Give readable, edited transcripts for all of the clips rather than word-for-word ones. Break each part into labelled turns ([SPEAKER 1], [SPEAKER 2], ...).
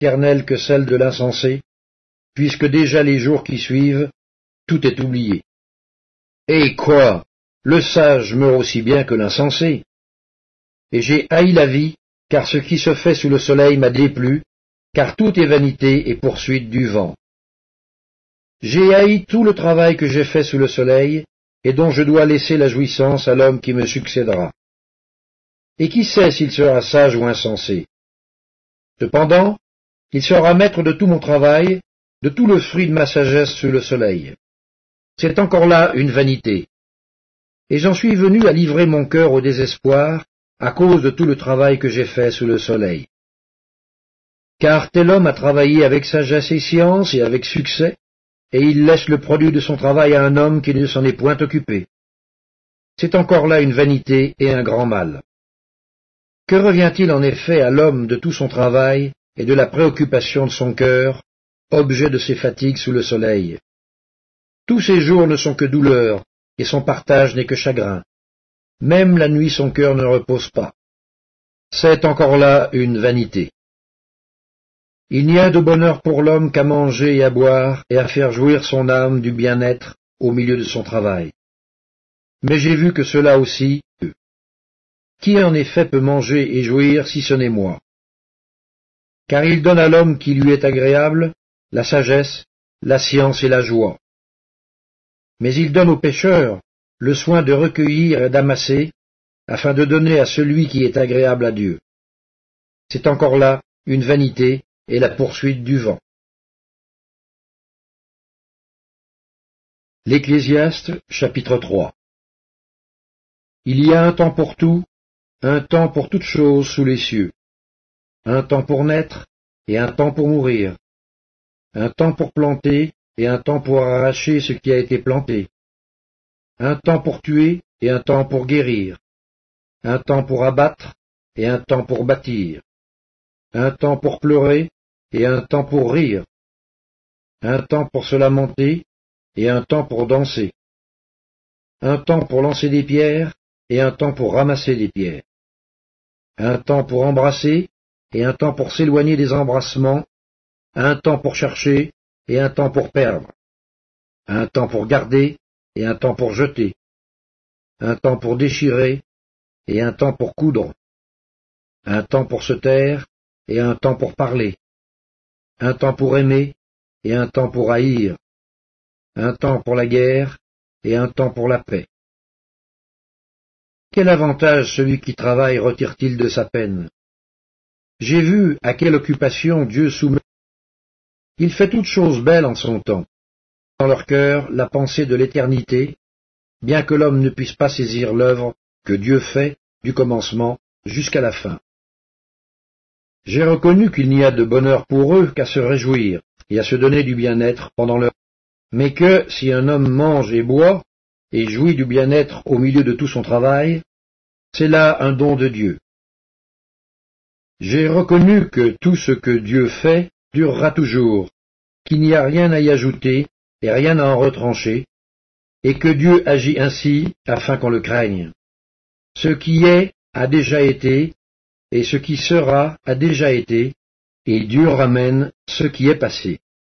[SPEAKER 1] éternelle que celle de l'insensé, puisque déjà les jours qui suivent, tout est oublié. Et quoi? Le sage meurt aussi bien que l'insensé. Et j'ai haï la vie, car ce qui se fait sous le soleil m'a déplu, car tout est vanité et poursuite du vent. J'ai haï tout le travail que j'ai fait sous le soleil, et dont je dois laisser la jouissance à l'homme qui me succédera. Et qui sait s'il sera sage ou insensé? Cependant, il sera maître de tout mon travail, de tout le fruit de ma sagesse sous le soleil. C'est encore là une vanité. Et j'en suis venu à livrer mon cœur au désespoir, à cause de tout le travail que j'ai fait sous le soleil. Car tel homme a travaillé avec sagesse et science et avec succès, et il laisse le produit de son travail à un homme qui ne s'en est point occupé. C'est encore là une vanité et un grand mal. Que revient-il en effet à l'homme de tout son travail et de la préoccupation de son cœur, objet de ses fatigues sous le soleil? Tous ses jours ne sont que douleur, et son partage n'est que chagrin. Même la nuit son cœur ne repose pas. C'est encore là une vanité. Il n'y a de bonheur pour l'homme qu'à manger et à boire, et à faire jouir son âme du bien-être au milieu de son travail. Mais j'ai vu que cela aussi, qui en effet peut manger et jouir si ce n'est moi? Car il donne à l'homme qui lui est agréable la sagesse, la science et la joie. Mais il donne aux pécheurs le soin de recueillir et d'amasser, afin de donner à celui qui est agréable à Dieu. C'est encore là une vanité et la poursuite du vent. L'Ecclésiaste, chapitre 3. Il y a un temps pour tout, un temps pour toutes choses sous les cieux, un temps pour naître et un temps pour mourir, un temps pour planter et un temps pour arracher ce qui a été planté, un temps pour tuer et un temps pour guérir, un temps pour abattre et un temps pour bâtir, un temps pour pleurer et un temps pour rire, un temps pour se lamenter et un temps pour danser, un temps pour lancer des pierres et un temps pour ramasser des pierres, un temps pour embrasser et un temps pour s'éloigner des embrassements, un temps pour chercher et un temps pour perdre, un temps pour garder et un temps pour jeter, un temps pour déchirer et un temps pour coudre, un temps pour se taire et un temps pour parler, un temps pour aimer et un temps pour haïr, un temps pour la guerre et un temps pour la paix. Quel avantage celui qui travaille retire-t-il de sa peine? J'ai vu à quelle occupation Dieu soumet. Il fait toutes choses belles en son temps, dans leur cœur la pensée de l'éternité, bien que l'homme ne puisse pas saisir l'œuvre que Dieu fait du commencement jusqu'à la fin. J'ai reconnu qu'il n'y a de bonheur pour eux qu'à se réjouir et à se donner du bien-être pendant leur vie, mais que si un homme mange et boit et jouit du bien-être au milieu de tout son travail, c'est là un don de Dieu. J'ai reconnu que tout ce que Dieu fait durera toujours, qu'il n'y a rien à y ajouter et rien à en retrancher, et que Dieu agit ainsi afin qu'on le craigne. Ce qui est a déjà été, et ce qui sera a déjà été, et Dieu ramène ce qui est passé.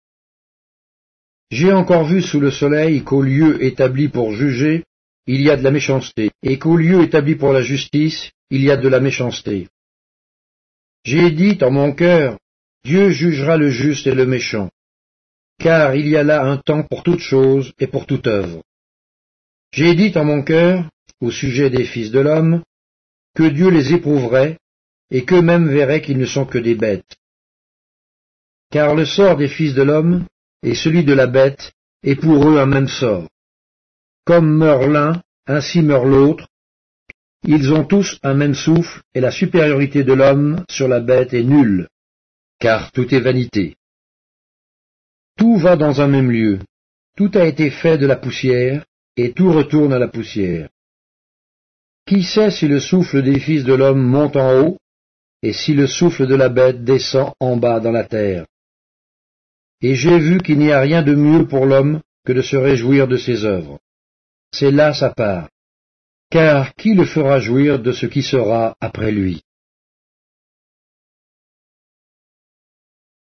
[SPEAKER 1] J'ai encore vu sous le soleil qu'au lieu établi pour juger, il y a de la méchanceté, et qu'au lieu établi pour la justice, il y a de la méchanceté. J'ai dit en mon cœur, Dieu jugera le juste et le méchant, car il y a là un temps pour toute chose et pour toute œuvre. J'ai dit en mon cœur, au sujet des fils de l'homme, que Dieu les éprouverait, et qu'eux-mêmes verraient qu'ils ne sont que des bêtes. Car le sort des fils de l'homme et celui de la bête est pour eux un même sort. Comme meurt l'un, ainsi meurt l'autre. Ils ont tous un même souffle, et la supériorité de l'homme sur la bête est nulle, car tout est vanité. Tout va dans un même lieu, tout a été fait de la poussière, et tout retourne à la poussière. Qui sait si le souffle des fils de l'homme monte en haut, et si le souffle de la bête descend en bas dans la terre? Et j'ai vu qu'il n'y a rien de mieux pour l'homme que de se réjouir de ses œuvres. C'est là sa part. Car qui le fera jouir de ce qui sera après lui?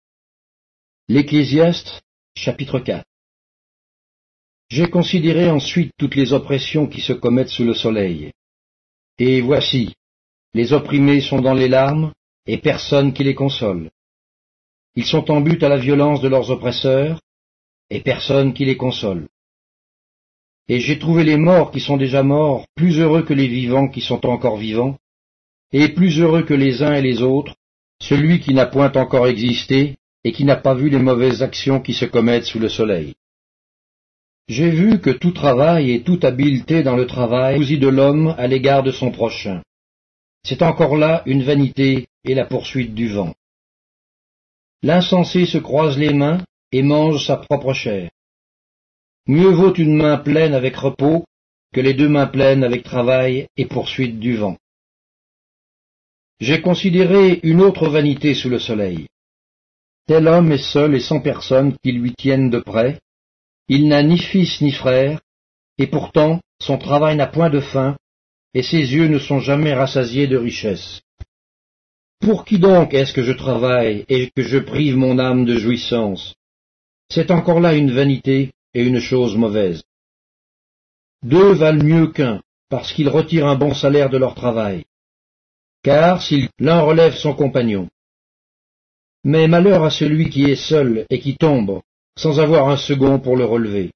[SPEAKER 1] L'Ecclésiaste, chapitre 4. J'ai considéré ensuite toutes les oppressions qui se commettent sous le soleil. Et voici, les opprimés sont dans les larmes, et personne qui les console. Ils sont en butte à la violence de leurs oppresseurs, et personne qui les console. Et j'ai trouvé les morts qui sont déjà morts plus heureux que les vivants qui sont encore vivants, et plus heureux que les uns et les autres, celui qui n'a point encore existé, et qui n'a pas vu les mauvaises actions qui se commettent sous le soleil. J'ai vu que tout travail et toute habileté dans le travail jouit de l'homme à l'égard de son prochain. C'est encore là une vanité et la poursuite du vent. L'insensé se croise les mains et mange sa propre chair. Mieux vaut une main pleine avec repos que les deux mains pleines avec travail et poursuite du vent. J'ai considéré une autre vanité sous le soleil. Tel homme est seul et sans personne qui lui tienne de près. Il n'a ni fils ni frère, et pourtant son travail n'a point de fin, et ses yeux ne sont jamais rassasiés de richesse. Pour qui donc est-ce que je travaille et que je prive mon âme de jouissance? C'est encore là une vanité et une chose mauvaise. Deux valent mieux qu'un, parce qu'ils retirent un bon salaire de leur travail. Car si l'un relève son compagnon. Mais malheur à celui qui est seul et qui tombe, sans avoir un second pour le relever.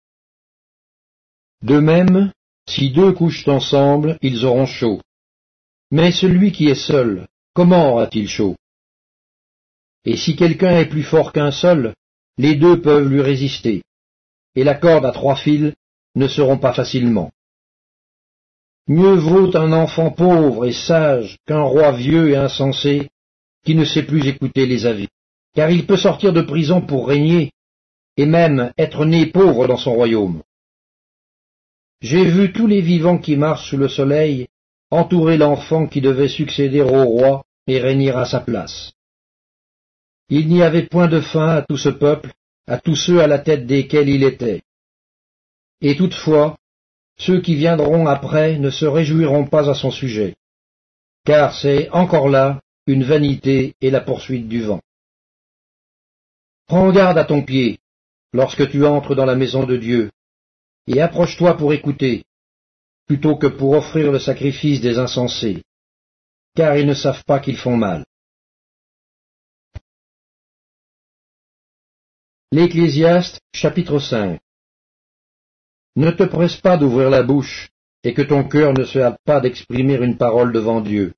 [SPEAKER 1] De même, si deux couchent ensemble, ils auront chaud. Mais celui qui est seul, comment aura-t-il chaud? Et si quelqu'un est plus fort qu'un seul, les deux peuvent lui résister, et la corde à 3 fils ne se rompt pas facilement. Mieux vaut un enfant pauvre et sage qu'un roi vieux et insensé qui ne sait plus écouter les avis, car il peut sortir de prison pour régner, et même être né pauvre dans son royaume. J'ai vu tous les vivants qui marchent sous le soleil entourer l'enfant qui devait succéder au roi et régner à sa place. Il n'y avait point de fin à tout ce peuple, à tous ceux à la tête desquels il était. Et toutefois, ceux qui viendront après ne se réjouiront pas à son sujet, car c'est encore là une vanité et la poursuite du vent. Prends garde à ton pied lorsque tu entres dans la maison de Dieu, et approche-toi pour écouter, plutôt que pour offrir le sacrifice des insensés, car ils ne savent pas qu'ils font mal. L'Ecclésiaste, chapitre 5. Ne te presse pas d'ouvrir la bouche, et que ton cœur ne se hâte pas d'exprimer une parole devant Dieu.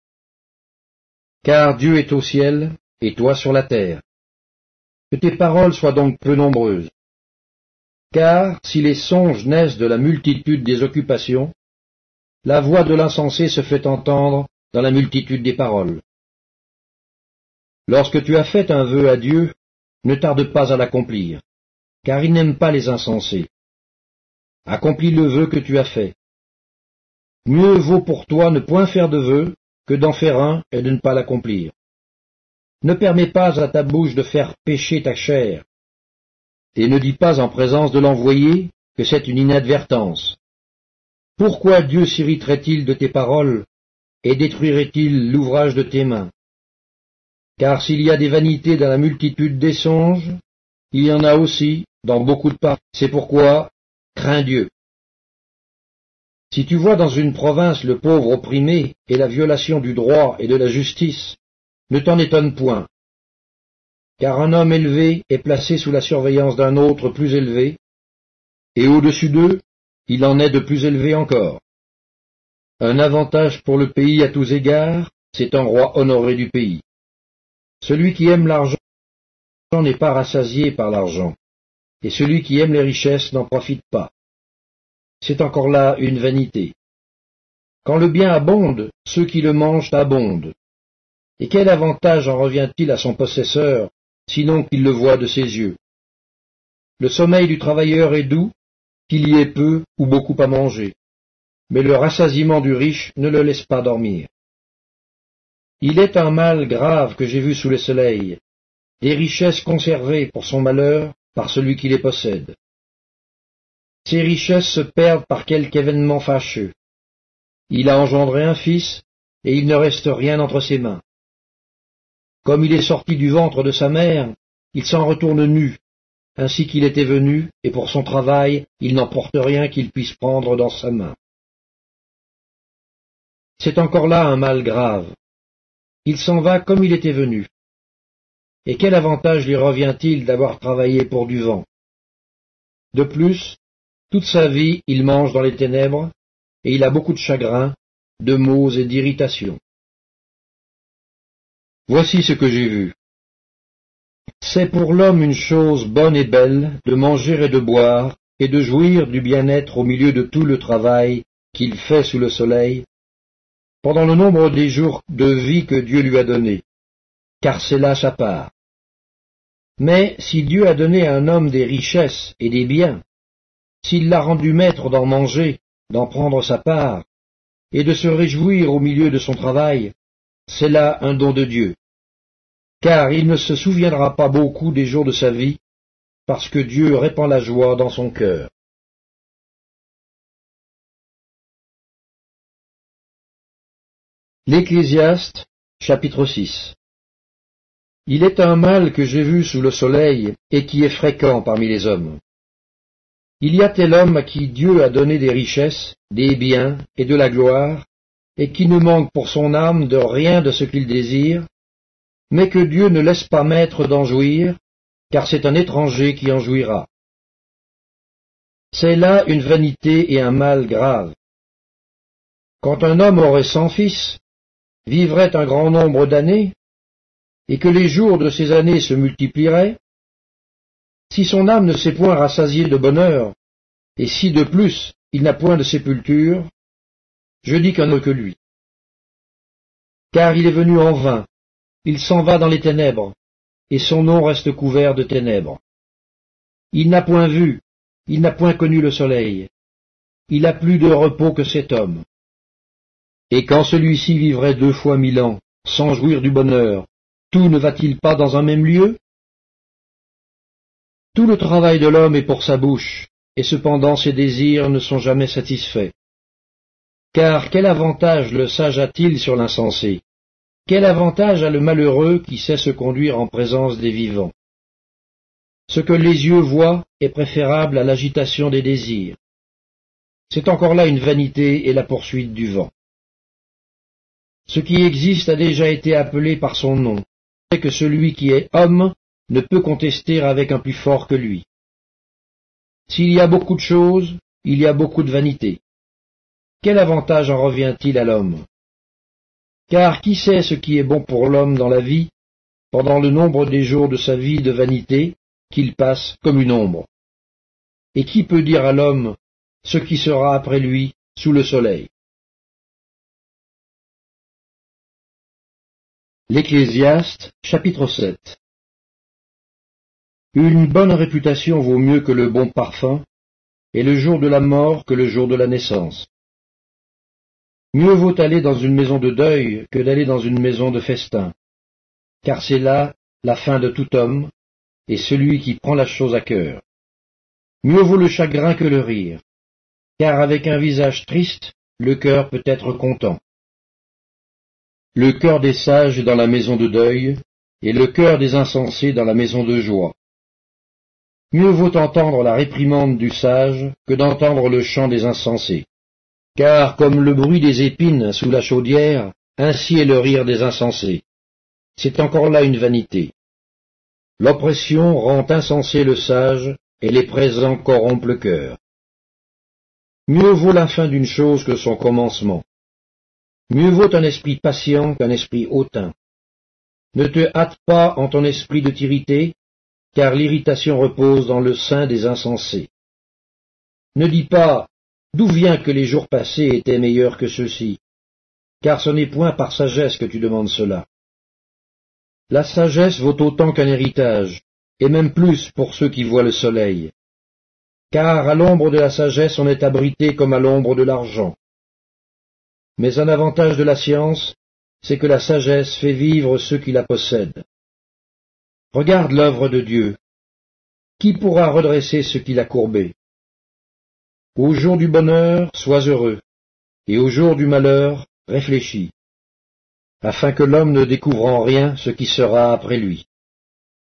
[SPEAKER 1] Car Dieu est au ciel, et toi sur la terre. Que tes paroles soient donc peu nombreuses. Car si les songes naissent de la multitude des occupations, la voix de l'insensé se fait entendre dans la multitude des paroles. Lorsque tu as fait un vœu à Dieu, ne tarde pas à l'accomplir, car il n'aime pas les insensés. Accomplis le vœu que tu as fait. Mieux vaut pour toi ne point faire de vœu que d'en faire un et de ne pas l'accomplir. Ne permets pas à ta bouche de faire pécher ta chair, et ne dis pas en présence de l'envoyé que c'est une inadvertance. Pourquoi Dieu s'irriterait-il de tes paroles et détruirait-il l'ouvrage de tes mains? Car s'il y a des vanités dans la multitude des songes, il y en a aussi dans beaucoup de paroles. C'est pourquoi crains Dieu. Si tu vois dans une province le pauvre opprimé et la violation du droit et de la justice, ne t'en étonne point. Car un homme élevé est placé sous la surveillance d'un autre plus élevé, et au-dessus d'eux, il en est de plus élevé encore. Un avantage pour le pays à tous égards, c'est un roi honoré du pays. Celui qui aime l'argent n'est pas rassasié par l'argent, et celui qui aime les richesses n'en profite pas. C'est encore là une vanité. Quand le bien abonde, ceux qui le mangent abondent. Et quel avantage en revient-il à son possesseur, sinon qu'il le voit de ses yeux? Le sommeil du travailleur est doux, qu'il y ait peu ou beaucoup à manger, mais le rassasiement du riche ne le laisse pas dormir. Il est un mal grave que j'ai vu sous le soleil, des richesses conservées pour son malheur par celui qui les possède. Ces richesses se perdent par quelque événement fâcheux. Il a engendré un fils, et il ne reste rien entre ses mains. Comme il est sorti du ventre de sa mère, il s'en retourne nu, ainsi qu'il était venu, et pour son travail, il n'emporte rien qu'il puisse prendre dans sa main. C'est encore là un mal grave. Il s'en va comme il était venu. Et quel avantage lui revient-il d'avoir travaillé pour du vent? De plus, toute sa vie, il mange dans les ténèbres, et il a beaucoup de chagrin, de maux et d'irritations. Voici ce que j'ai vu. C'est pour l'homme une chose bonne et belle de manger et de boire, et de jouir du bien-être au milieu de tout le travail qu'il fait sous le soleil, pendant le nombre des jours de vie que Dieu lui a donnés, car c'est là sa part. Mais si Dieu a donné à un homme des richesses et des biens, s'il l'a rendu maître d'en manger, d'en prendre sa part, et de se réjouir au milieu de son travail, c'est là un don de Dieu. Car il ne se souviendra pas beaucoup des jours de sa vie, parce que Dieu répand la joie dans son cœur. L'Ecclésiaste, chapitre 6. Il est un mal que j'ai vu sous le soleil, et qui est fréquent parmi les hommes. Il y a tel homme à qui Dieu a donné des richesses, des biens et de la gloire, et qui ne manque pour son âme de rien de ce qu'il désire, mais que Dieu ne laisse pas maître d'en jouir, car c'est un étranger qui en jouira. C'est là une vanité et un mal grave. Quand un homme aurait 100 fils, vivrait un grand nombre d'années, et que les jours de ces années se multiplieraient, si son âme ne s'est point rassasiée de bonheur, et si de plus il n'a point de sépulture, je dis qu'un autre que lui. Car il est venu en vain, il s'en va dans les ténèbres, et son nom reste couvert de ténèbres. Il n'a point vu, il n'a point connu le soleil, il a plus de repos que cet homme. Et quand celui-ci vivrait 2 fois 1000 ans, sans jouir du bonheur, tout ne va-t-il pas dans un même lieu? Tout le travail de l'homme est pour sa bouche, et cependant ses désirs ne sont jamais satisfaits. Car quel avantage le sage a-t-il sur l'insensé? Quel avantage a le malheureux qui sait se conduire en présence des vivants? Ce que les yeux voient est préférable à l'agitation des désirs. C'est encore là une vanité et la poursuite du vent. Ce qui existe a déjà été appelé par son nom, c'est que celui qui est homme ne peut contester avec un plus fort que lui. S'il y a beaucoup de choses, il y a beaucoup de vanité. Quel avantage en revient-il à l'homme? Car qui sait ce qui est bon pour l'homme dans la vie, pendant le nombre des jours de sa vie de vanité, qu'il passe comme une ombre? Et qui peut dire à l'homme ce qui sera après lui sous le soleil? L'Ecclésiaste, chapitre 7. Une bonne réputation vaut mieux que le bon parfum, et le jour de la mort que le jour de la naissance. Mieux vaut aller dans une maison de deuil que d'aller dans une maison de festin, car c'est là la fin de tout homme, et celui qui prend la chose à cœur. Mieux vaut le chagrin que le rire, car avec un visage triste, le cœur peut être content. Le cœur des sages est dans la maison de deuil, et le cœur des insensés dans la maison de joie. Mieux vaut entendre la réprimande du sage que d'entendre le chant des insensés. Car comme le bruit des épines sous la chaudière, ainsi est le rire des insensés. C'est encore là une vanité. L'oppression rend insensé le sage, et les présents corrompent le cœur. Mieux vaut la fin d'une chose que son commencement. Mieux vaut un esprit patient qu'un esprit hautain. Ne te hâte pas en ton esprit de t'irriter, car l'irritation repose dans le sein des insensés. Ne dis pas, d'où vient que les jours passés étaient meilleurs que ceux-ci, car ce n'est point par sagesse que tu demandes cela. La sagesse vaut autant qu'un héritage, et même plus pour ceux qui voient le soleil. Car à l'ombre de la sagesse on est abrité comme à l'ombre de l'argent. Mais un avantage de la science, c'est que la sagesse fait vivre ceux qui la possèdent. Regarde l'œuvre de Dieu. Qui pourra redresser ce qu'il a courbé? Au jour du bonheur, sois heureux, et au jour du malheur, réfléchis, afin que l'homme ne découvre en rien ce qui sera après lui.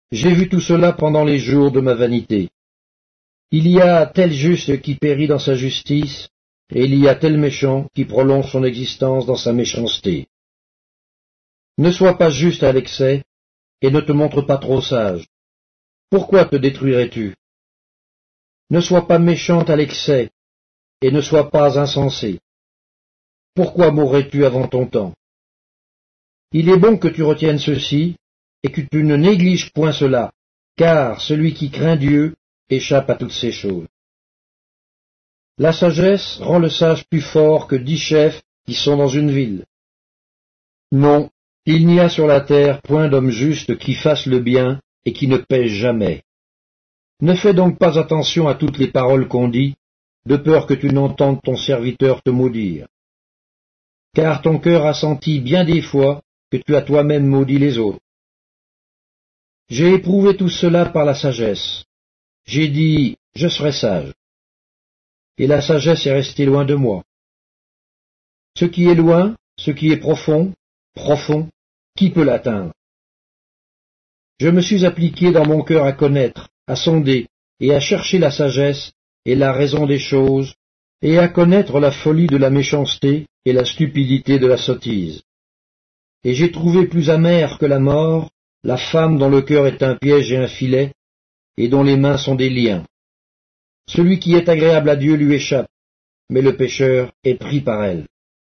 [SPEAKER 1] j'ai vu tout cela pendant les jours de ma vanité. Il y a tel juste qui périt dans sa justice, et il y a tel méchant qui prolonge son existence dans sa méchanceté. Ne sois pas juste à l'excès, et ne te montre pas trop sage. Pourquoi te détruirais-tu? Ne sois pas méchante à l'excès, et ne sois pas insensé. Pourquoi mourrais-tu avant ton temps? Il est bon que tu retiennes ceci, et que tu ne négliges point cela, car celui qui craint Dieu échappe à toutes ces choses. La sagesse rend le sage plus fort que 10 chefs qui sont dans une ville. Non, il n'y a sur la terre point d'homme juste qui fasse le bien et qui ne pêche jamais. Ne fais donc pas attention à toutes les paroles qu'on dit, de peur que tu n'entendes ton serviteur te maudire. Car ton cœur a senti bien des fois que tu as toi-même maudit les autres. J'ai éprouvé tout cela par la sagesse. J'ai dit, je serai sage. Et la sagesse est restée loin de moi. Ce qui est loin, ce qui est profond, profond, qui peut l'atteindre? Je me suis appliqué dans mon cœur à connaître, à sonder, et à chercher la sagesse et la raison des choses, et à connaître la folie de la méchanceté et la stupidité de la sottise. Et j'ai trouvé plus amère que la mort la femme dont le cœur est un piège et un filet, et dont les mains sont des liens. Celui qui est agréable à Dieu lui échappe, mais le pécheur est pris par elle.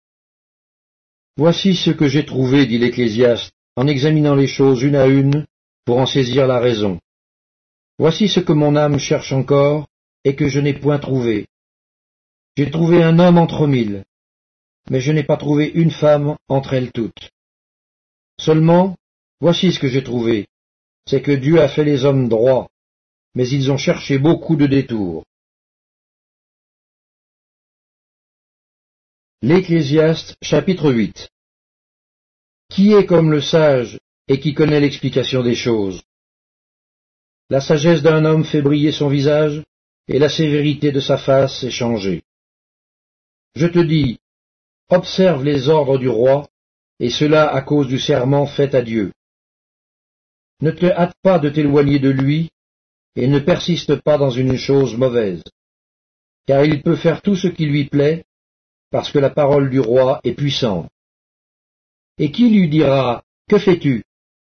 [SPEAKER 1] Voici ce que j'ai trouvé, dit l'Ecclésiaste, en examinant les choses une à une, pour en saisir la raison. Voici ce que mon âme cherche encore, et que je n'ai point trouvé. J'ai trouvé un homme entre 1000, mais je n'ai pas trouvé une femme entre elles toutes. Seulement, voici ce que j'ai trouvé, c'est que Dieu a fait les hommes droits, mais ils ont cherché beaucoup de détours. L'Ecclésiaste, chapitre 8. Qui est comme le sage et qui connaît l'explication des choses? La sagesse d'un homme fait briller son visage, et la sévérité de sa face est changée. Je te dis, observe les ordres du roi, et cela à cause du serment fait à Dieu. Ne te hâte pas de t'éloigner de lui, et ne persiste pas dans une chose mauvaise, car il peut faire tout ce qui lui plaît, parce que la parole du roi est puissante. Et qui lui dira, que fais-tu?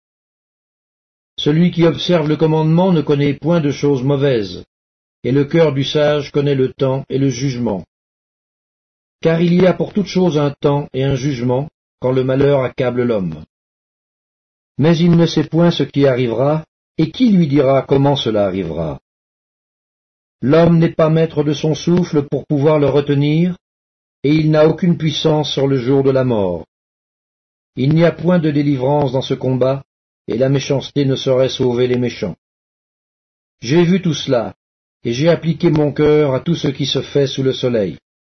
[SPEAKER 1] Celui qui observe le commandement ne connaît point de choses mauvaises, et le cœur du sage connaît le temps et le jugement. Car il y a pour toute chose un temps et un jugement, quand le malheur accable l'homme. Mais il ne sait point ce qui arrivera, et qui lui dira comment cela arrivera? L'homme n'est pas maître de son souffle pour pouvoir le retenir, et il n'a aucune puissance sur le jour de la mort. Il n'y a point de délivrance dans ce combat, et la méchanceté ne saurait sauver les méchants. J'ai vu tout cela, et j'ai appliqué mon cœur à tout ce qui se fait sous le soleil.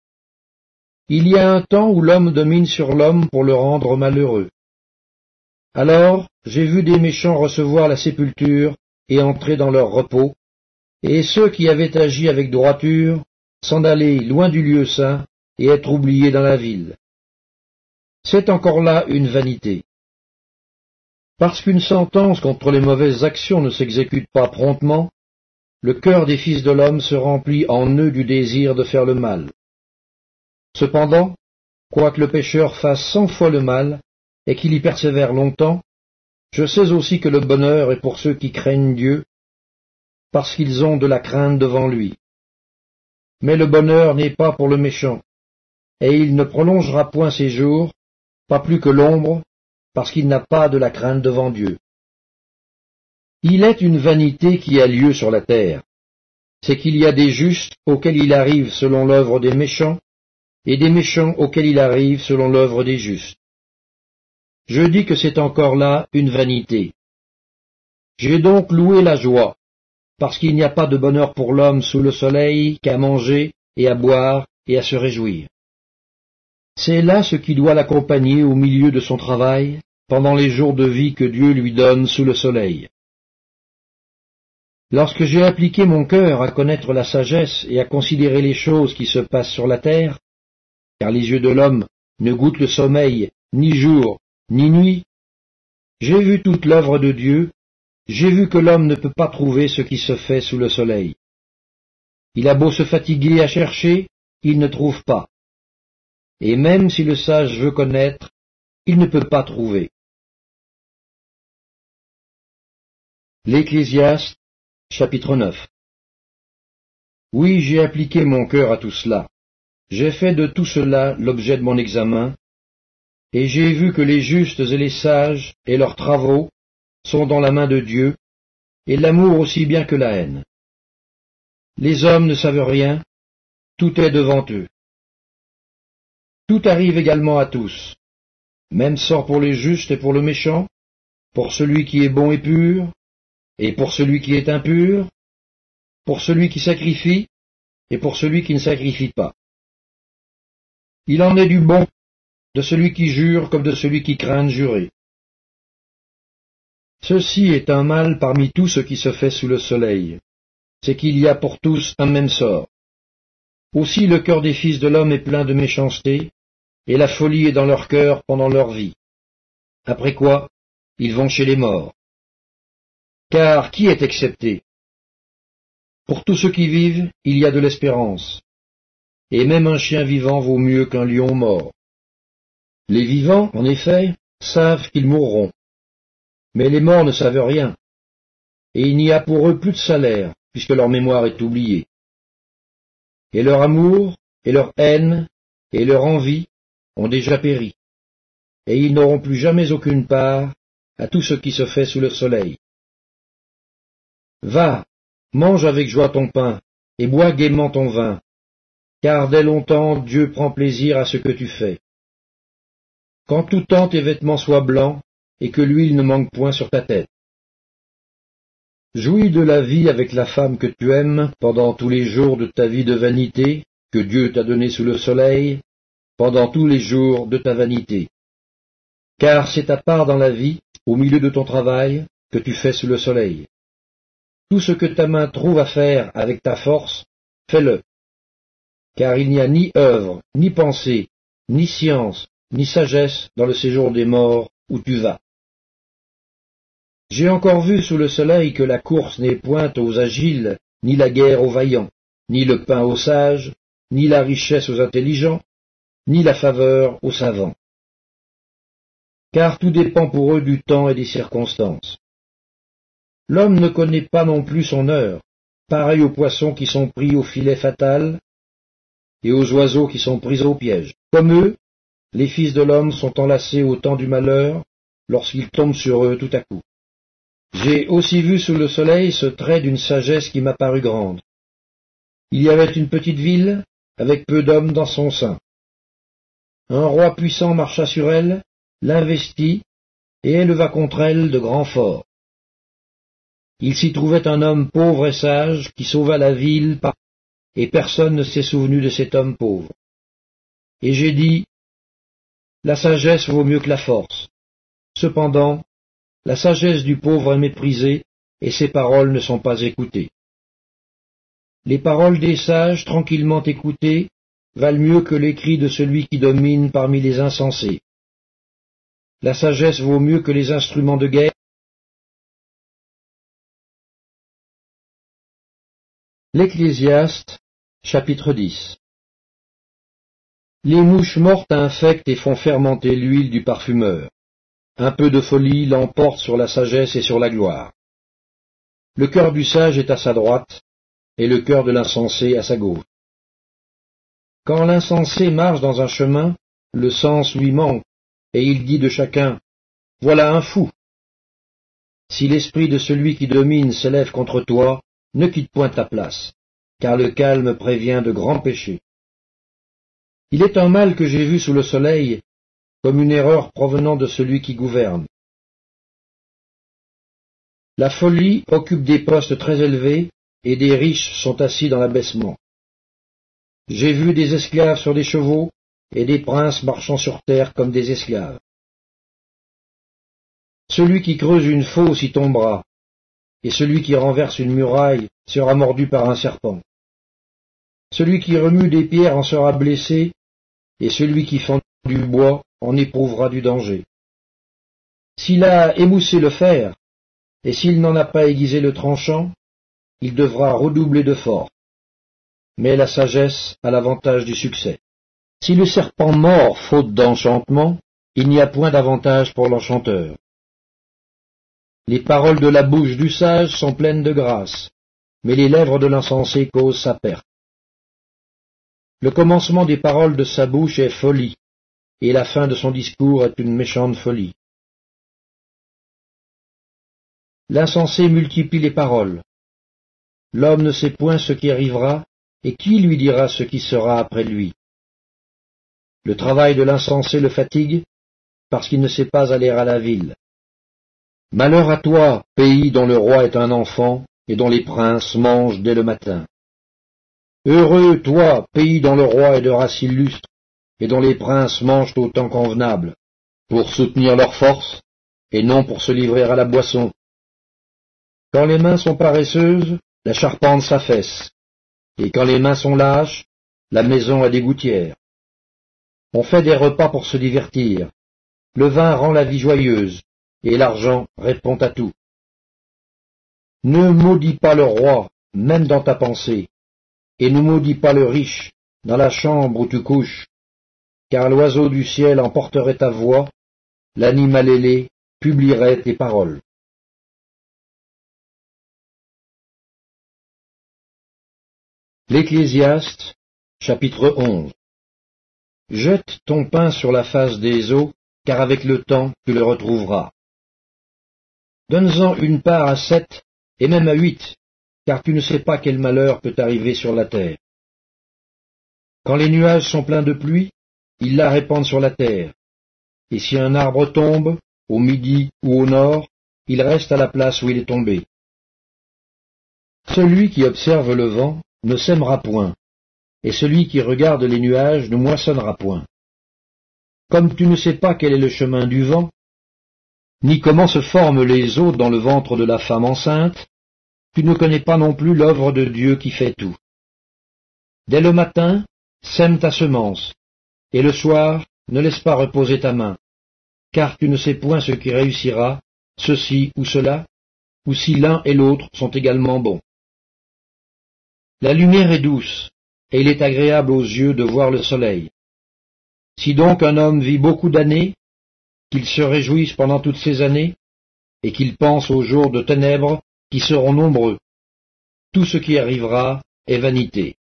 [SPEAKER 1] Il y a un temps où l'homme domine sur l'homme pour le rendre malheureux. Alors j'ai vu des méchants recevoir la sépulture et entrer dans leur repos, et ceux qui avaient agi avec droiture s'en aller loin du lieu saint et être oubliés dans la ville. C'est encore là une vanité. Parce qu'une sentence contre les mauvaises actions ne s'exécute pas promptement, le cœur des fils de l'homme se remplit en eux du désir de faire le mal. Cependant, quoique le pécheur fasse 100 fois le mal, et qu'il y persévère longtemps, je sais aussi que le bonheur est pour ceux qui craignent Dieu, parce qu'ils ont de la crainte devant lui. Mais le bonheur n'est pas pour le méchant, et il ne prolongera point ses jours, pas plus que l'ombre, parce qu'il n'a pas de la crainte devant Dieu. Il est une vanité qui a lieu sur la terre, c'est qu'il y a des justes auxquels il arrive selon l'œuvre des méchants, et des méchants auxquels il arrive selon l'œuvre des justes. Je dis que c'est encore là une vanité. J'ai donc loué la joie, parce qu'il n'y a pas de bonheur pour l'homme sous le soleil qu'à manger et à boire et à se réjouir. C'est là ce qui doit l'accompagner au milieu de son travail, pendant les jours de vie que Dieu lui donne sous le soleil. Lorsque j'ai appliqué mon cœur à connaître la sagesse et à considérer les choses qui se passent sur la terre, car les yeux de l'homme ne goûtent le sommeil ni jour ni nuit, j'ai vu toute l'œuvre de Dieu, J'ai vu que l'homme ne peut pas trouver ce qui se fait sous le soleil. Il a beau se fatiguer à chercher, il ne trouve pas. Et même si le sage veut connaître, il ne peut pas trouver. L'Ecclésiaste, chapitre 9. Oui, j'ai appliqué mon cœur à tout cela. J'ai fait de tout cela l'objet de mon examen, et j'ai vu que les justes et les sages et leurs travaux sont dans la main de Dieu, et l'amour aussi bien que la haine. Les hommes ne savent rien, tout est devant eux. Tout arrive également à tous, même sort pour les justes et pour le méchant, pour celui qui est bon et pur, et pour celui qui est impur, pour celui qui sacrifie, et pour celui qui ne sacrifie pas. Il en est du bon, de celui qui jure comme de celui qui craint de jurer. Ceci est un mal parmi tout ce qui se fait sous le soleil, c'est qu'il y a pour tous un même sort. Aussi le cœur des fils de l'homme est plein de méchanceté, et la folie est dans leur cœur pendant leur vie. Après quoi, ils vont chez les morts. Car qui est excepté? Pour tous ceux qui vivent, il y a de l'espérance, et même un chien vivant vaut mieux qu'un lion mort. Les vivants, en effet, savent qu'ils mourront, mais les morts ne savent rien, et il n'y a pour eux plus de salaire, puisque leur mémoire est oubliée. Et leur amour, et leur haine, et leur envie ont déjà péri, et ils n'auront plus jamais aucune part à tout ce qui se fait sous le soleil. Va, mange avec joie ton pain, et bois gaiement ton vin, car dès longtemps Dieu prend plaisir à ce que tu fais. Qu'en tout temps tes vêtements soient blancs, et que l'huile ne manque point sur ta tête. Jouis de la vie avec la femme que tu aimes pendant tous les jours de ta vie de vanité, que Dieu t'a donnée sous le soleil, pendant tous les jours de ta vanité. Car c'est ta part dans la vie, au milieu de ton travail, que tu fais sous le soleil. Tout ce que ta main trouve à faire avec ta force, fais-le. Car il n'y a ni œuvre, ni pensée, ni science, ni sagesse dans le séjour des morts où tu vas. J'ai encore vu sous le soleil que la course n'est point aux agiles, ni la guerre aux vaillants, ni le pain aux sages, ni la richesse aux intelligents, ni la faveur aux savants. Car tout dépend pour eux du temps et des circonstances. L'homme ne connaît pas non plus son heure, pareil aux poissons qui sont pris au filet fatal, et aux oiseaux qui sont pris au piège. Comme eux, les fils de l'homme sont enlacés au temps du malheur, lorsqu'ils tombent sur eux tout à coup. J'ai aussi vu sous le soleil ce trait d'une sagesse qui m'a paru grande. Il y avait une petite ville, avec peu d'hommes dans son sein. Un roi puissant marcha sur elle, l'investit, et éleva contre elle de grands forts. Il s'y trouvait un homme pauvre et sage, qui sauva la ville, et personne ne s'est souvenu de cet homme pauvre. Et j'ai dit, la sagesse vaut mieux que la force. Cependant, la sagesse du pauvre est méprisée, et ses paroles ne sont pas écoutées. Les paroles des sages, tranquillement écoutées, valent mieux que les cris de celui qui domine parmi les insensés. La sagesse vaut mieux que les instruments de guerre. L'Ecclésiaste, chapitre 10. Les mouches mortes infectent et font fermenter l'huile du parfumeur. Un peu de folie l'emporte sur la sagesse et sur la gloire. Le cœur du sage est à sa droite, et le cœur de l'insensé à sa gauche. Quand l'insensé marche dans un chemin, le sens lui manque, et il dit de chacun, « Voilà un fou !» Si l'esprit de celui qui domine s'élève contre toi, ne quitte point ta place, car le calme prévient de grands péchés. Il est un mal que j'ai vu sous le soleil, comme une erreur provenant de celui qui gouverne. La folie occupe des postes très élevés, et des riches sont assis dans l'abaissement. J'ai vu des esclaves sur des chevaux, et des princes marchant sur terre comme des esclaves. Celui qui creuse une fosse y tombera, et celui qui renverse une muraille sera mordu par un serpent. Celui qui remue des pierres en sera blessé, et celui qui fend du bois en éprouvera du danger. S'il a émoussé le fer, et s'il n'en a pas aiguisé le tranchant, il devra redoubler de force. Mais la sagesse a l'avantage du succès. Si le serpent mord faute d'enchantement, il n'y a point d'avantage pour l'enchanteur. Les paroles de la bouche du sage sont pleines de grâce, mais les lèvres de l'insensé causent sa perte. Le commencement des paroles de sa bouche est folie, et la fin de son discours est une méchante folie. L'insensé multiplie les paroles. L'homme ne sait point ce qui arrivera, et qui lui dira ce qui sera après lui? Le travail de l'insensé le fatigue, parce qu'il ne sait pas aller à la ville. Malheur à toi, pays dont le roi est un enfant, et dont les princes mangent dès le matin. Heureux, toi, pays dont le roi est de race illustre, et dont les princes mangent au temps convenable, pour soutenir leur force, et non pour se livrer à la boisson. Quand les mains sont paresseuses, la charpente s'affaisse, et quand les mains sont lâches, la maison a des gouttières. On fait des repas pour se divertir, le vin rend la vie joyeuse, et l'argent répond à tout. Ne maudis pas le roi, même dans ta pensée, et ne maudis pas le riche, dans la chambre où tu couches, car l'oiseau du ciel emporterait ta voix, l'animal ailé publierait tes paroles. L'Ecclésiaste, chapitre 11. Jette ton pain sur la face des eaux, car avec le temps tu le retrouveras. Donne-en une part à 7, et même à 8, car tu ne sais pas quel malheur peut arriver sur la terre. Quand les nuages sont pleins de pluie, ils la répandent sur la terre, et si un arbre tombe, au midi ou au nord, il reste à la place où il est tombé. Celui qui observe le vent ne sèmera point, et celui qui regarde les nuages ne moissonnera point. Comme tu ne sais pas quel est le chemin du vent, ni comment se forment les eaux dans le ventre de la femme enceinte, tu ne connais pas non plus l'œuvre de Dieu qui fait tout. Dès le matin, sème ta semence, et le soir, ne laisse pas reposer ta main, car tu ne sais point ce qui réussira, ceci ou cela, ou si l'un et l'autre sont également bons. La lumière est douce, et il est agréable aux yeux de voir le soleil. Si donc un homme vit beaucoup d'années, qu'il se réjouisse pendant toutes ces années, et qu'il pense aux jours de ténèbres qui seront nombreux, tout ce qui arrivera est vanité.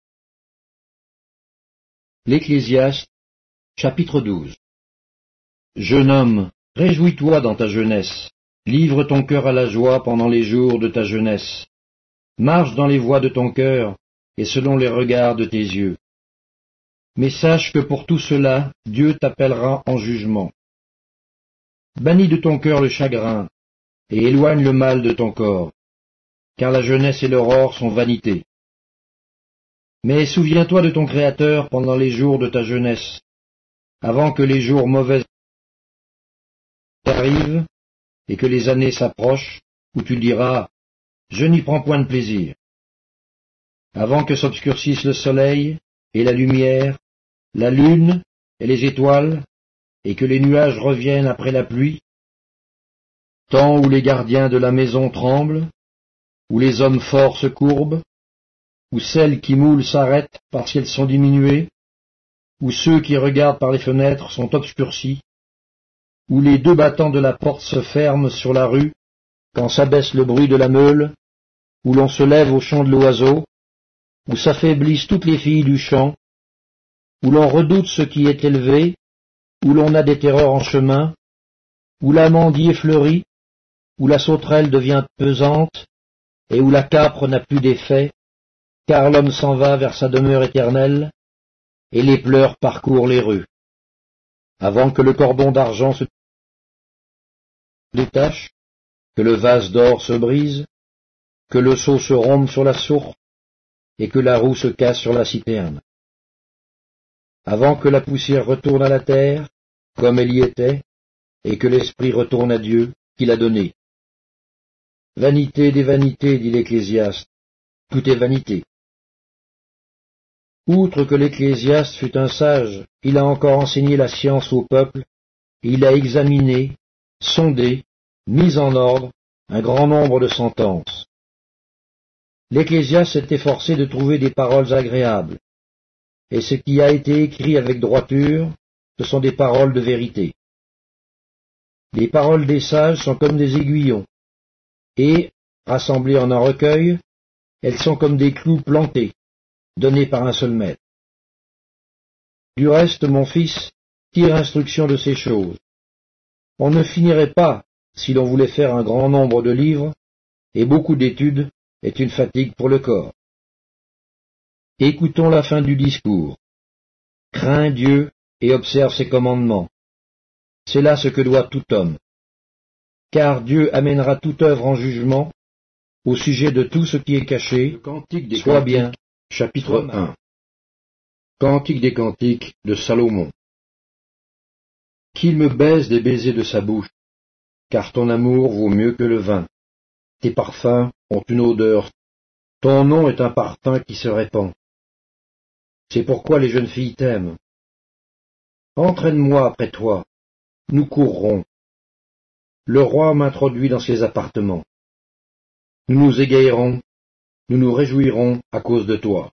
[SPEAKER 1] L'Ecclésiaste, chapitre 12. Jeune homme, réjouis-toi dans ta jeunesse, livre ton cœur à la joie pendant les jours de ta jeunesse. Marche dans les voies de ton cœur, et selon les regards de tes yeux. Mais sache que pour tout cela, Dieu t'appellera en jugement. Bannis de ton cœur le chagrin, et éloigne le mal de ton corps, car la jeunesse et l'aurore sont vanité. Mais souviens-toi de ton Créateur pendant les jours de ta jeunesse, avant que les jours mauvais arrivent, et que les années s'approchent, où tu diras « Je n'y prends point de plaisir ». Avant que s'obscurcisse le soleil, et la lumière, la lune, et les étoiles, et que les nuages reviennent après la pluie, temps où les gardiens de la maison tremblent, où les hommes forts se courbent, où celles qui moulent s'arrêtent parce qu'elles sont diminuées, où ceux qui regardent par les fenêtres sont obscurcis, où les deux battants de la porte se ferment sur la rue, quand s'abaisse le bruit de la meule, où l'on se lève au chant de l'oiseau, où s'affaiblissent toutes les filles du champ, où l'on redoute ce qui est élevé, où l'on a des terreurs en chemin, où l'amandier fleurit, où la sauterelle devient pesante, et où la capre n'a plus d'effet, car l'homme s'en va vers sa demeure éternelle, et les pleurs parcourent les rues. Avant que le cordon d'argent se détache, que le vase d'or se brise, que le seau se rompe sur la source, et que la roue se casse sur la citerne. Avant que la poussière retourne à la terre, comme elle y était, et que l'esprit retourne à Dieu, qui l'a donné. Vanité des vanités, dit l'Ecclésiaste, tout est vanité. Outre que l'Ecclésiaste fut un sage, il a encore enseigné la science au peuple, et il a examiné, sondé, mis en ordre, un grand nombre de sentences. L'Ecclésiaste s'est efforcé de trouver des paroles agréables, et ce qui a été écrit avec droiture, ce sont des paroles de vérité. Les paroles des sages sont comme des aiguillons, et, rassemblées en un recueil, elles sont comme des clous plantés, donnés par un seul maître. Du reste, mon fils, tire instruction de ces choses. On ne finirait pas si l'on voulait faire un grand nombre de livres, et beaucoup d'études est une fatigue pour le corps. Écoutons la fin du discours. Crains Dieu et observe ses commandements. C'est là ce que doit tout homme. Car Dieu amènera toute œuvre en jugement au sujet de tout ce qui est caché, soit bien. Chapitre 1. Cantique des cantiques de Salomon. Qu'il me baise des baisers de sa bouche, car ton amour vaut mieux que le vin. Tes parfums ont une odeur. Ton nom est un parfum qui se répand. C'est pourquoi les jeunes filles t'aiment. Entraîne-moi après toi. Nous courrons. Le roi m'introduit dans ses appartements. Nous nous égayerons, nous nous réjouirons à cause de toi.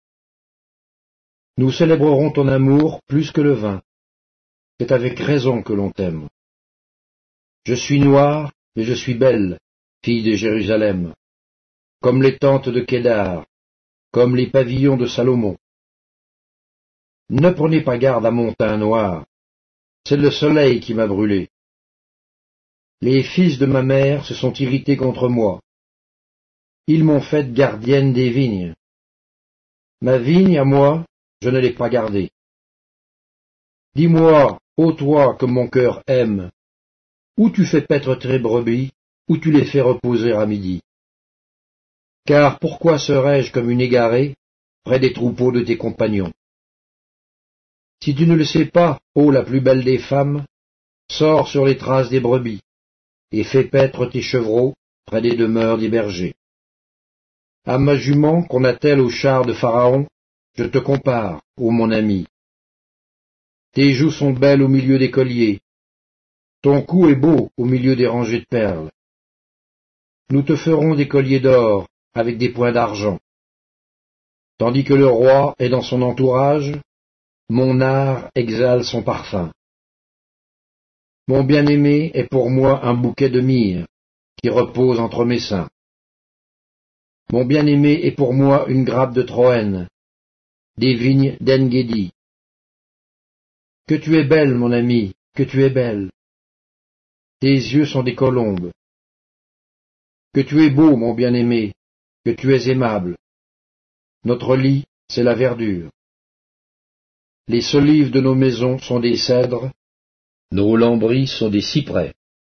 [SPEAKER 1] Nous célébrerons ton amour plus que le vin. C'est avec raison que l'on t'aime. Je suis noire, mais je suis belle, fille de Jérusalem, comme les tentes de Kédar, comme les pavillons de Salomon. Ne prenez pas garde à mon teint noir, c'est le soleil qui m'a brûlé. Les fils de ma mère se sont irrités contre moi. Ils m'ont faite gardienne des vignes. Ma vigne, à moi, je ne l'ai pas gardée. Dis-moi, ô toi que mon cœur aime, où tu fais paître tes brebis, où tu les fais reposer à midi. Car pourquoi serais-je comme une égarée près des troupeaux de tes compagnons? Si tu ne le sais pas, ô la plus belle des femmes, sors sur les traces des brebis, et fais paître tes chevreaux près des demeures des bergers. À ma jument qu'on attelle au char de Pharaon, je te compare, ô mon ami. Tes joues sont belles au milieu des colliers, ton cou est beau au milieu des rangées de perles. Nous te ferons des colliers d'or avec des points d'argent. Tandis que le roi est dans son entourage, mon art exhale son parfum. Mon bien-aimé est pour moi un bouquet de myrrhe qui repose entre mes seins. Mon bien-aimé est pour moi une grappe de Troène, des vignes d'En-Gedi. Que tu es belle, mon ami, que tu es belle. Tes yeux sont des colombes. Que tu es beau, mon bien-aimé, que tu es aimable. Notre lit, c'est la verdure. Les solives de nos maisons sont des cèdres, nos lambris sont des cyprès.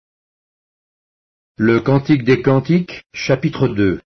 [SPEAKER 1] Le Cantique des Cantiques, chapitre 2.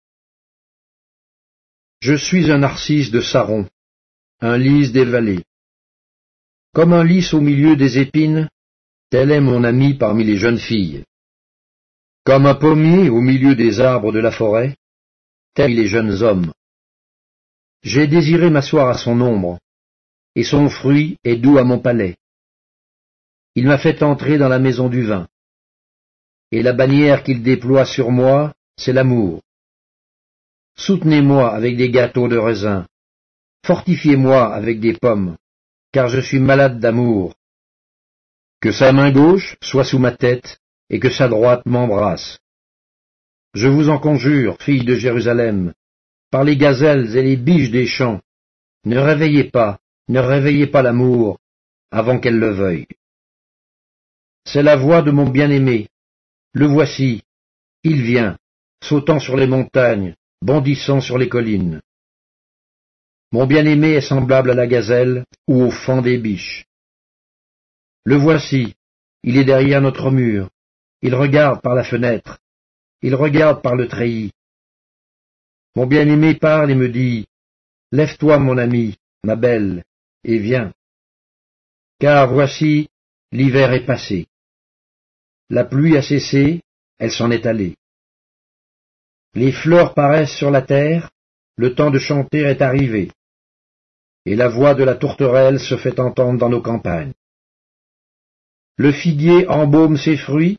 [SPEAKER 1] Je suis un narcisse de Saron, un lys des vallées. Comme un lys au milieu des épines, tel est mon ami parmi les jeunes filles. Comme un pommier au milieu des arbres de la forêt, tels les jeunes hommes. J'ai désiré m'asseoir à son ombre, et son fruit est doux à mon palais. Il m'a fait entrer dans la maison du vin. Et la bannière qu'il déploie sur moi, c'est l'amour. Soutenez-moi avec des gâteaux de raisin. Fortifiez-moi avec des pommes, car je suis malade d'amour. Que sa main gauche soit sous ma tête, et que sa droite m'embrasse. Je vous en conjure, filles de Jérusalem, par les gazelles et les biches des champs, ne réveillez pas l'amour, avant qu'elle le veuille. C'est la voix de mon bien-aimé. Le voici, il vient, sautant sur les montagnes, bondissant sur les collines. Mon bien-aimé est semblable à la gazelle ou au faon des biches. Le voici, il est derrière notre mur, il regarde par la fenêtre, il regarde par le treillis. Mon bien-aimé parle et me dit, « Lève-toi, mon ami, ma belle, et viens. » Car voici, l'hiver est passé. La pluie a cessé, elle s'en est allée. Les fleurs paraissent sur la terre, le temps de chanter est arrivé, et la voix de la tourterelle se fait entendre dans nos campagnes. Le figuier embaume ses fruits,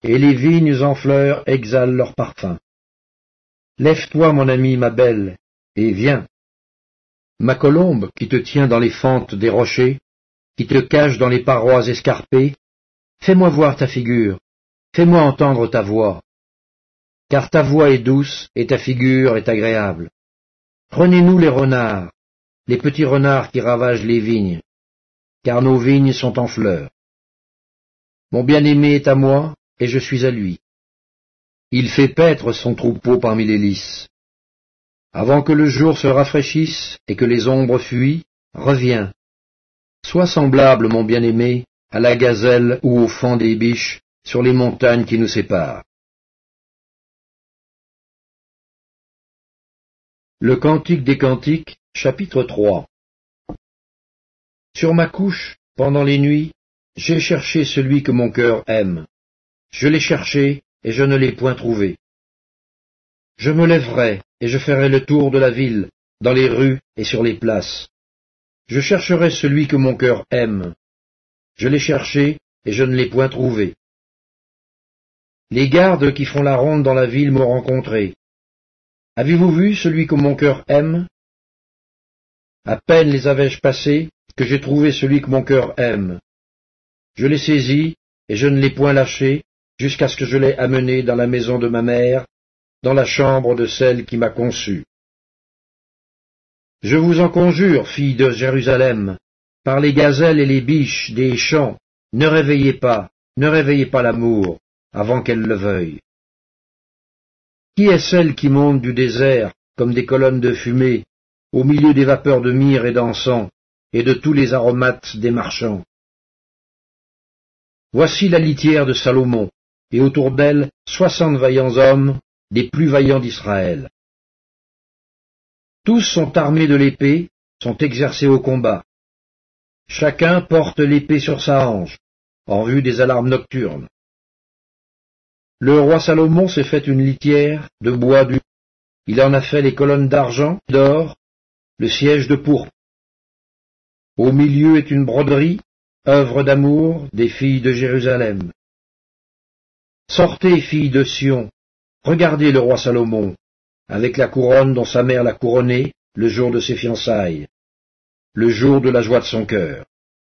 [SPEAKER 1] et les vignes en fleurs exhalent leur parfum. Lève-toi, mon ami, ma belle, et viens. Ma colombe, qui te tient dans les fentes des rochers, qui te cache dans les parois escarpées, fais-moi voir ta figure, fais-moi entendre ta voix. Car ta voix est douce et ta figure est agréable. Prenez-nous les renards, les petits renards qui ravagent les vignes, car nos vignes sont en fleurs. Mon bien-aimé est à moi, et je suis à lui. Il fait paître son troupeau parmi les lys. Avant que le jour se rafraîchisse et que les ombres fuient, reviens. Sois semblable, mon bien-aimé, à la gazelle ou au faon des biches sur les montagnes qui nous séparent. Le Cantique des Cantiques, chapitre 3. Sur ma couche, pendant les nuits, j'ai cherché celui que mon cœur aime. Je l'ai cherché, et je ne l'ai point trouvé. Je me lèverai, et je ferai le tour de la ville, dans les rues et sur les places. Je chercherai celui que mon cœur aime. Je l'ai cherché, et je ne l'ai point trouvé. Les gardes qui font la ronde dans la ville m'ont rencontré. Avez-vous vu celui que mon cœur aime? À peine les avais-je passés, que j'ai trouvé celui que mon cœur aime. Je l'ai saisi, et je ne l'ai point lâché, jusqu'à ce que je l'ai amené dans la maison de ma mère, dans la chambre de celle qui m'a conçu. Je vous en conjure, filles de Jérusalem, par les gazelles et les biches des champs, ne réveillez pas l'amour, avant qu'elle le veuille. Qui est celle qui monte du désert, comme des colonnes de fumée, au milieu des vapeurs de myrrhe et d'encens, et de tous les aromates des marchands? Voici la litière de Salomon, et autour d'elle 60 vaillants hommes, des plus vaillants d'Israël. Tous sont armés de l'épée, sont exercés au combat. Chacun porte l'épée sur sa hanche, en vue des alarmes nocturnes. Le roi Salomon s'est fait une litière de bois du. Il en a fait les colonnes d'argent, d'or, le siège de pourpre. Au milieu est une broderie, œuvre d'amour des filles de Jérusalem. Sortez, filles de Sion, regardez le roi Salomon, avec la couronne dont sa mère l'a couronné le jour de ses fiançailles, le jour de la joie de son cœur.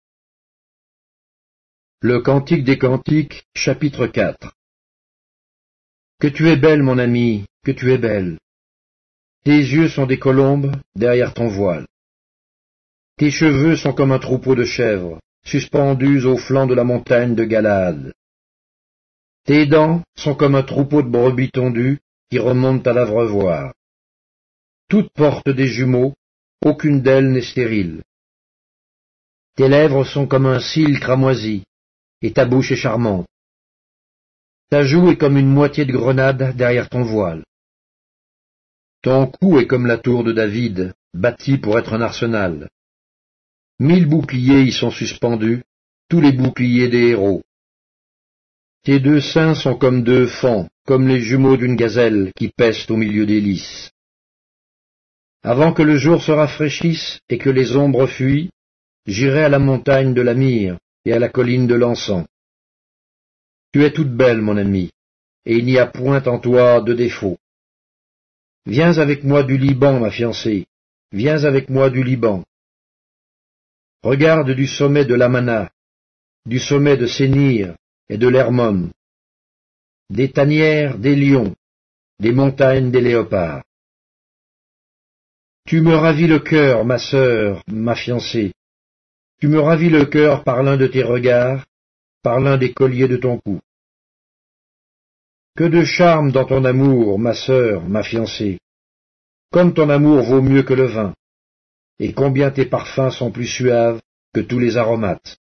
[SPEAKER 1] Le Cantique des Cantiques, chapitre 4. Que tu es belle, mon ami, que tu es belle. Tes yeux sont des colombes derrière ton voile. Tes cheveux sont comme un troupeau de chèvres, suspendus au flanc de la montagne de Galaad. Tes dents sont comme un troupeau de brebis tondues qui remontent à l'abreuvoir. Toutes portent des jumeaux, aucune d'elles n'est stérile. Tes lèvres sont comme un cil cramoisi, et ta bouche est charmante. Ta joue est comme une moitié de grenade derrière ton voile. Ton cou est comme la tour de David, bâtie pour être un arsenal. 1000 boucliers y sont suspendus, tous les boucliers des héros. Tes deux seins sont comme deux fans, comme les jumeaux d'une gazelle qui pèsent au milieu des lys. Avant que le jour se rafraîchisse et que les ombres fuient, j'irai à la montagne de la myrrhe et à la colline de l'encens. Tu es toute belle, mon ami, et il n'y a point en toi de défaut. Viens avec moi du Liban, ma fiancée, viens avec moi du Liban. Regarde du sommet de l'Amana, du sommet de Sénir et de l'Hermon, des tanières des lions, des montagnes des léopards. Tu me ravis le cœur, ma sœur, ma fiancée. Tu me ravis le cœur par l'un de tes regards, par l'un des colliers de ton cou. Que de charme dans ton amour, ma sœur, ma fiancée. Comme ton amour vaut mieux que le vin, et combien tes parfums sont plus suaves que tous les aromates.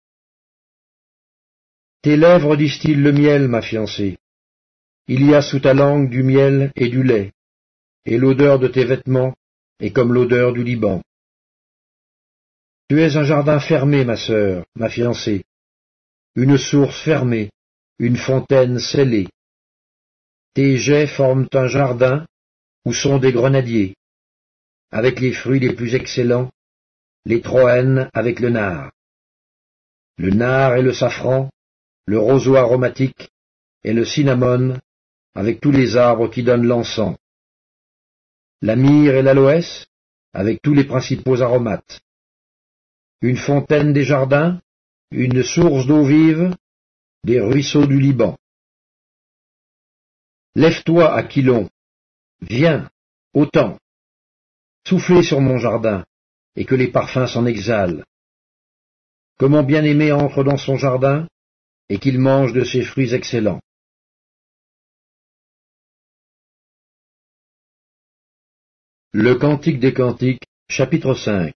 [SPEAKER 1] Tes lèvres distillent le miel, ma fiancée. Il y a sous ta langue du miel et du lait, et l'odeur de tes vêtements est comme l'odeur du Liban. Tu es un jardin fermé, ma sœur, ma fiancée, une source fermée, une fontaine scellée. Tes jets forment un jardin où sont des grenadiers, avec les fruits les plus excellents, les troènes avec le nard. Le nard et le safran, le roseau aromatique, et le cinnamome, avec tous les arbres qui donnent l'encens, la myrrhe et l'aloès, avec tous les principaux aromates, une fontaine des jardins, une source d'eau vive, des ruisseaux du Liban. Lève-toi, Aquilon, viens, autant, soufflez sur mon jardin, et que les parfums s'en exhalent. Que mon bien-aimé entre dans son jardin, et qu'il mange de ses fruits excellents. Le Cantique des Cantiques, chapitre 5.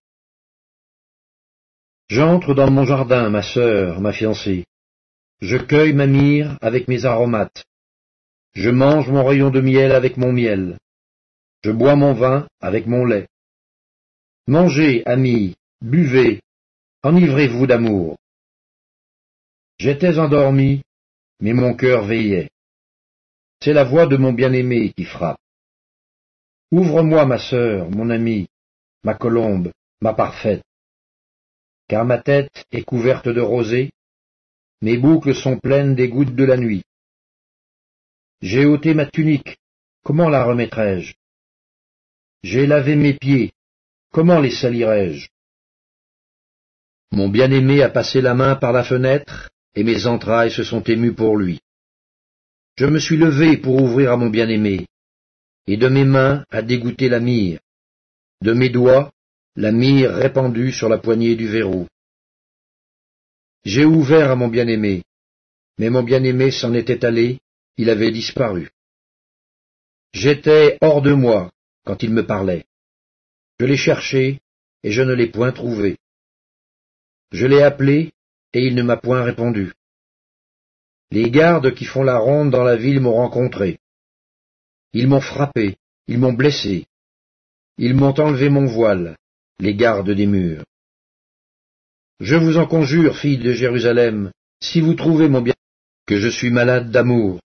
[SPEAKER 1] J'entre dans mon jardin, ma sœur, ma fiancée. Je cueille ma myrrhe avec mes aromates. Je mange mon rayon de miel avec mon miel. Je bois mon vin avec mon lait. Mangez, amis, buvez, enivrez-vous d'amour. J'étais endormi, mais mon cœur veillait. C'est la voix de mon bien-aimé qui frappe. Ouvre-moi, ma sœur, mon amie, ma colombe, ma parfaite. Car ma tête est couverte de rosée, mes boucles sont pleines des gouttes de la nuit. J'ai ôté ma tunique, comment la remettrai-je? J'ai lavé mes pieds, comment les salirai-je? Mon bien-aimé a passé la main par la fenêtre, et mes entrailles se sont émues pour lui. Je me suis levé pour ouvrir à mon bien-aimé, et de mes mains a dégoûté la myrrhe, de mes doigts la myrrhe répandue sur la poignée du verrou. J'ai ouvert à mon bien-aimé, mais mon bien-aimé s'en était allé, il avait disparu. J'étais hors de moi quand il me parlait. Je l'ai cherché, et je ne l'ai point trouvé. Je l'ai appelé, et il ne m'a point répondu. Les gardes qui font la ronde dans la ville m'ont rencontré. Ils m'ont frappé, ils m'ont blessé. Ils m'ont enlevé mon voile, les gardes des murs. Je vous en conjure, filles de Jérusalem, si vous trouvez mon bien, que je suis malade d'amour.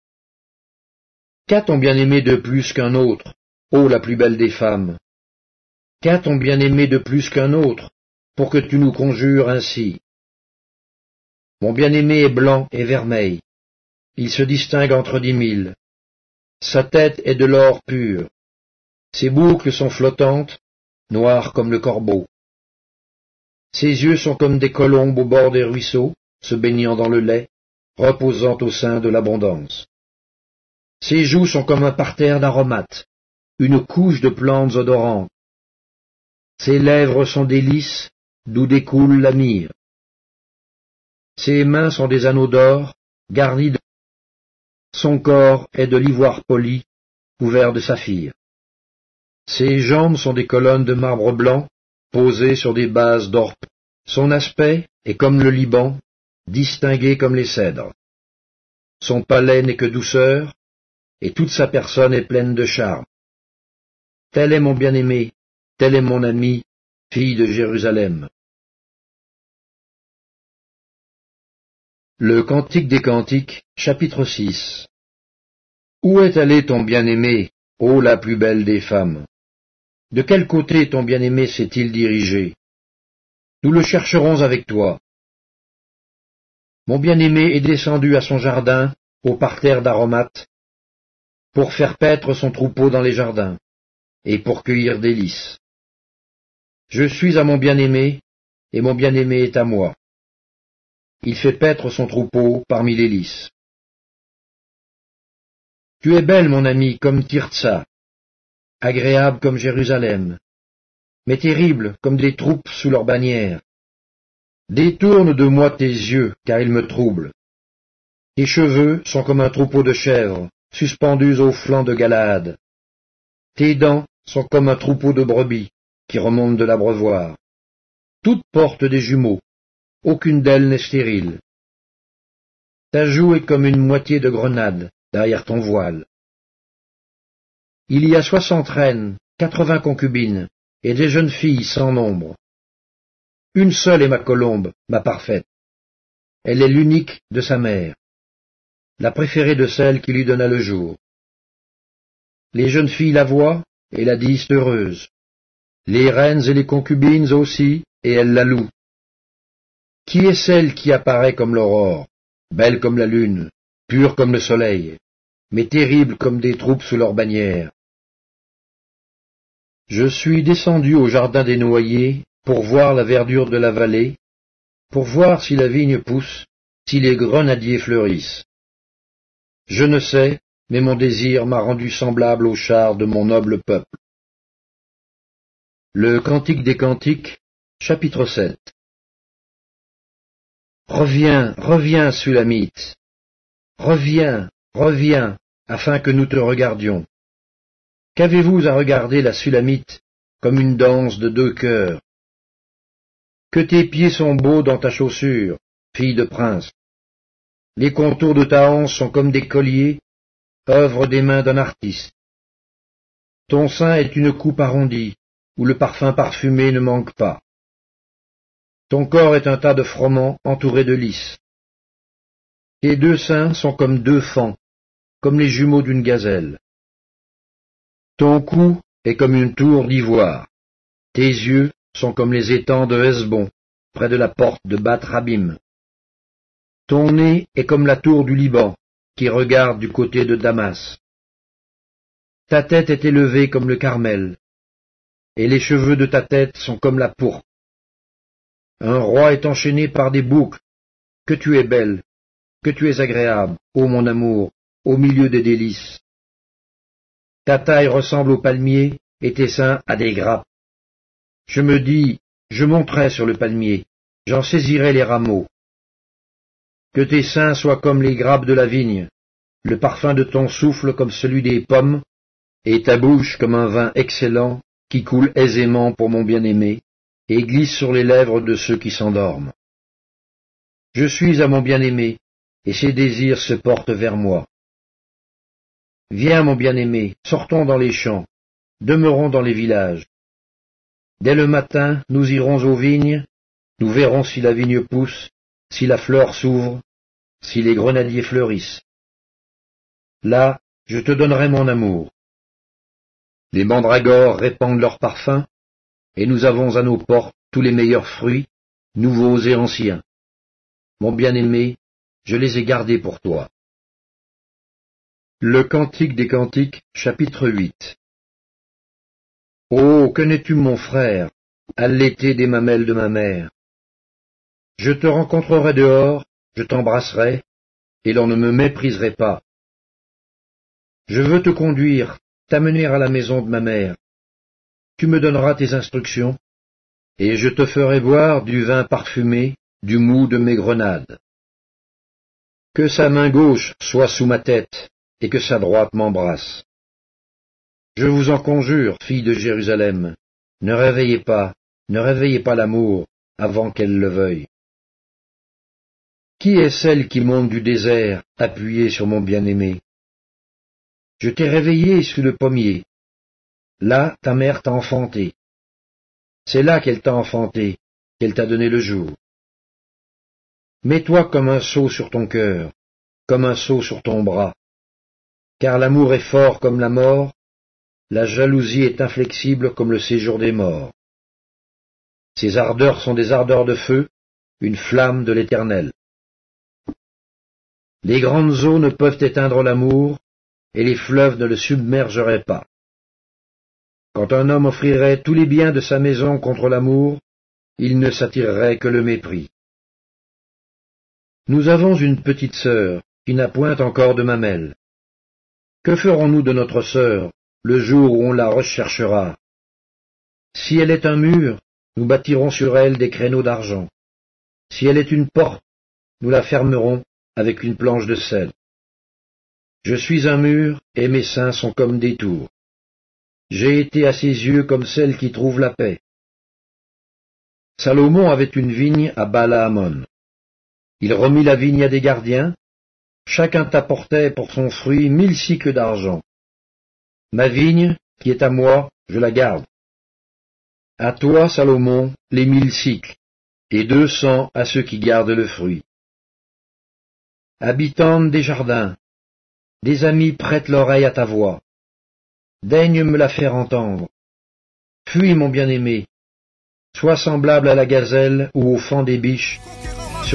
[SPEAKER 1] Qu'a ton bien-aimé de plus qu'un autre, ô la plus belle des femmes? Qu'a ton bien-aimé de plus qu'un autre, pour que tu nous conjures ainsi? Mon bien-aimé est blanc et vermeil. Il se distingue entre 10 000. Sa tête est de l'or pur. Ses boucles sont flottantes, noires comme le corbeau. Ses yeux sont comme des colombes au bord des ruisseaux, se baignant dans le lait, reposant au sein de l'abondance. Ses joues sont comme un parterre d'aromates, une couche de plantes odorantes. Ses lèvres sont des lys, d'où découle la myrrhe. Ses mains sont des anneaux d'or, garnis de... Son corps est de l'ivoire poli, couvert de saphir. Ses jambes sont des colonnes de marbre blanc, posées sur des bases d'or. Son aspect est comme le Liban, distingué comme les cèdres. Son palais n'est que douceur, et toute sa personne est pleine de charme. Tel est mon bien-aimé, tel est mon ami, fille de Jérusalem. Le Cantique des Cantiques, chapitre 6. Où est allé ton bien-aimé, ô la plus belle des femmes? De quel côté ton bien-aimé s'est-il dirigé? Nous le chercherons avec toi. Mon bien-aimé est descendu à son jardin, au parterre d'aromates, pour faire paître son troupeau dans les jardins, et pour cueillir des lys. Je suis à mon bien-aimé, et mon bien-aimé est à moi. Il fait paître son troupeau parmi les lys. Tu es belle, mon ami, comme Tirtsa, agréable comme Jérusalem, mais terrible comme des troupes sous leur bannière. Détourne de moi tes yeux, car ils me troublent. Tes cheveux sont comme un troupeau de chèvres, suspendus aux flancs de Galaad. Tes dents sont comme un troupeau de brebis, qui remontent de l'abreuvoir. Toutes portent des jumeaux, aucune d'elles n'est stérile. Ta joue est comme une moitié de grenade derrière ton voile. Il y a 60 reines, 80 concubines, et des jeunes filles sans nombre. Une seule est ma colombe, ma parfaite. Elle est l'unique de sa mère, la préférée de celle qui lui donna le jour. Les jeunes filles la voient et la disent heureuse. Les reines et les concubines aussi, et elles la louent. Qui est celle qui apparaît comme l'aurore, belle comme la lune, purs comme le soleil, mais terribles comme des troupes sous leur bannière. Je suis descendu au jardin des noyers pour voir la verdure de la vallée, pour voir si la vigne pousse, si les grenadiers fleurissent. Je ne sais, mais mon désir m'a rendu semblable aux chars de mon noble peuple. Le Cantique des Cantiques, chapitre 7. Reviens, reviens, Sulamite. Reviens, reviens, afin que nous te regardions. Qu'avez-vous à regarder la Sulamite comme une danse de deux cœurs? Que tes pieds sont beaux dans ta chaussure, fille de prince. Les contours de ta hanche sont comme des colliers, œuvre des mains d'un artiste. Ton sein est une coupe arrondie, où le parfum parfumé ne manque pas. Ton corps est un tas de froment entouré de lys. Tes deux seins sont comme deux fans, comme les jumeaux d'une gazelle. Ton cou est comme une tour d'ivoire. Tes yeux sont comme les étangs de Hesbon, près de la porte de Bat Rabim. Ton nez est comme la tour du Liban, qui regarde du côté de Damas. Ta tête est élevée comme le Carmel, et les cheveux de ta tête sont comme la pourpre. Un roi est enchaîné par des boucles. Que tu es belle, que tu es agréable, ô mon amour, au milieu des délices. Ta taille ressemble au palmier, et tes seins à des grappes. Je me dis, je monterai sur le palmier, j'en saisirai les rameaux. Que tes seins soient comme les grappes de la vigne, le parfum de ton souffle comme celui des pommes, et ta bouche comme un vin excellent qui coule aisément pour mon bien-aimé, et glisse sur les lèvres de ceux qui s'endorment. Je suis à mon bien-aimé, et ses désirs se portent vers moi. Viens, mon bien-aimé, sortons dans les champs, demeurons dans les villages. Dès le matin, nous irons aux vignes, nous verrons si la vigne pousse, si la fleur s'ouvre, si les grenadiers fleurissent. Là, je te donnerai mon amour. Les mandragores répandent leur parfum, et nous avons à nos portes tous les meilleurs fruits, nouveaux et anciens. Mon bien-aimé, je les ai gardés pour toi. Le Cantique des Cantiques, chapitre 8. Oh, que n'es-tu mon frère, allaité des mamelles de ma mère. Je te rencontrerai dehors, je t'embrasserai, et l'on ne me mépriserait pas. Je veux te conduire, t'amener à la maison de ma mère. Tu me donneras tes instructions, et je te ferai boire du vin parfumé, du mou de mes grenades. Que sa main gauche soit sous ma tête, et que sa droite m'embrasse. Je vous en conjure, filles de Jérusalem, ne réveillez pas l'amour avant qu'elle le veuille. Qui est celle qui monte du désert, appuyée sur mon bien-aimé? Je t'ai réveillé sous le pommier. Là, ta mère t'a enfanté. C'est là qu'elle t'a enfanté, qu'elle t'a donné le jour. Mets-toi comme un sceau sur ton cœur, comme un sceau sur ton bras. Car l'amour est fort comme la mort, la jalousie est inflexible comme le séjour des morts. Ses ardeurs sont des ardeurs de feu, une flamme de l'Éternel. Les grandes eaux ne peuvent éteindre l'amour, et les fleuves ne le submergeraient pas. Quand un homme offrirait tous les biens de sa maison contre l'amour, il ne s'attirerait que le mépris. Nous avons une petite sœur, qui n'a point encore de mamelle. Que ferons-nous de notre sœur, le jour où on la recherchera? Si elle est un mur, nous bâtirons sur elle des créneaux d'argent. Si elle est une porte, nous la fermerons avec une planche de cèdre. Je suis un mur, et mes seins sont comme des tours. J'ai été à ses yeux comme celle qui trouve la paix. Salomon avait une vigne à Baal-Hamon. Il remit la vigne à des gardiens. Chacun t'apportait pour son fruit 1000 cycles d'argent. Ma vigne, qui est à moi, je la garde. À toi, Salomon, les 1000 cycles, et 200 à ceux qui gardent le fruit. Habitante des jardins, des amis prêtent l'oreille à ta voix. Daigne me la faire entendre. Fuis, mon bien-aimé. Sois semblable à la gazelle ou au faon des biches,